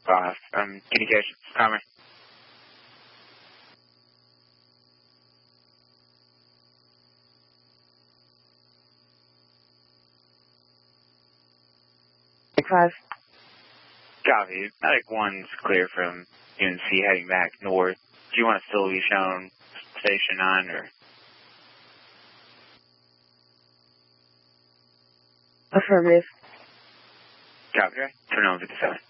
off. Communications, Commerce. Five. Copy. Medic 1's clear from UNC heading back north. Do you want to still be shown station 9 or? Affirmative. Copy. Turn on 57.